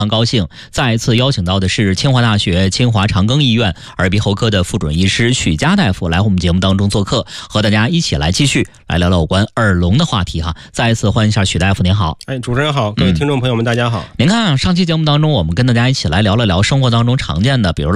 常高兴再次邀请到的是清华大学清华长庚医院耳鼻喉科的副主任医师许佳大夫来我们节目当中做客，和大家一起来继续来聊聊有关耳聋的话题哈。再一次欢迎一下许大夫，您好。 主持人好，各位听众朋友们，大家好。 您看上期节目当中，我们跟大家一起来聊了聊生活当中常见的，比如